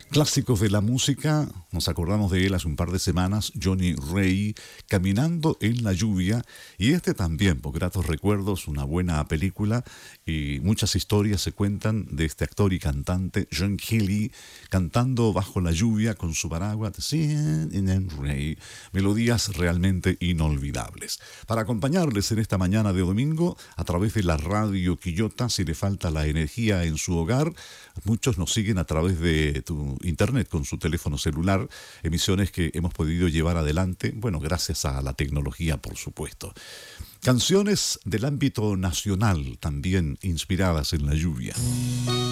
Clásicos de la música, nos acordamos de él hace un par de semanas, Johnny Ray, Caminando en la lluvia, y este también, por gratos recuerdos, una buena película, y muchas historias se cuentan de este actor y cantante, John Kelly, cantando bajo la lluvia con su paraguas, Singing in the Rain, melodías realmente inolvidables. Para acompañarles en esta mañana de domingo, a través de la radio Quillota, si le falta la energía en su hogar, muchos nos siguen a través de tu internet con su teléfono celular, emisiones que hemos podido llevar adelante, bueno, gracias a la tecnología, por supuesto. Canciones del ámbito nacional, también inspiradas en la lluvia.